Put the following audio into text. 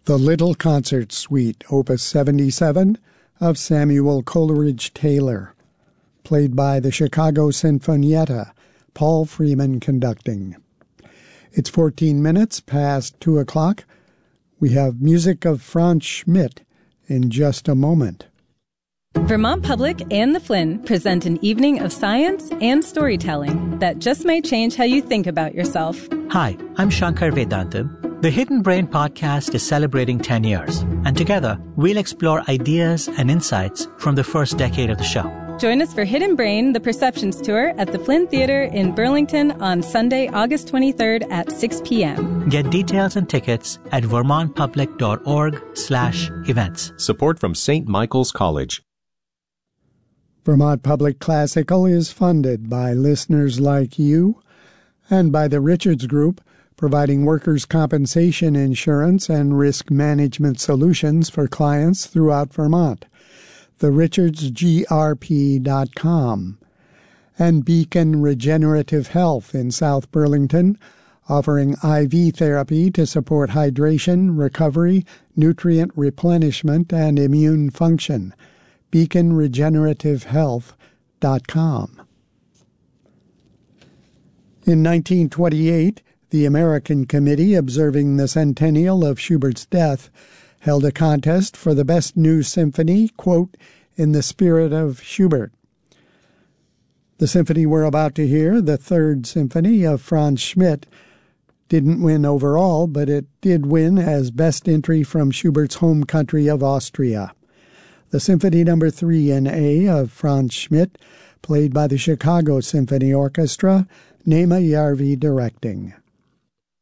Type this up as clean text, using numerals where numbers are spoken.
The Little Concert Suite, Opus 77, of Samuel Coleridge Taylor, played by the Chicago Sinfonietta, Paul Freeman conducting. It's 14 minutes past 2 o'clock. We have music of Franz Schmidt in just a moment. Vermont Public and the Flynn present an evening of science and storytelling that just may change how you think about yourself. Hi, I'm Shankar Vedantam. The Hidden Brain podcast is celebrating 10 years, and together we'll explore ideas and insights from the first decade of the show. Join us for Hidden Brain, the Perceptions Tour at the Flynn Theater in Burlington on Sunday, August 23rd at 6 p.m. Get details and tickets at vermontpublic.org/events. Support from St. Michael's College. Vermont Public Classical is funded by listeners like you and by the Richards Group, providing workers' compensation insurance and risk management solutions for clients throughout Vermont. TheRichardsGRP.com. And Beacon Regenerative Health in South Burlington, offering IV therapy to support hydration, recovery, nutrient replenishment, and immune function. BeaconRegenerativeHealth.com. In 1928, the American Committee observing the centennial of Schubert's death held a contest for the best new symphony, quote, in the spirit of Schubert. The symphony we're about to hear, the Third Symphony of Franz Schmidt, didn't win overall, but it did win as best entry from Schubert's home country of Austria. The Symphony No. 3 in A of Franz Schmidt, played by the Chicago Symphony Orchestra, Nema Järvi directing.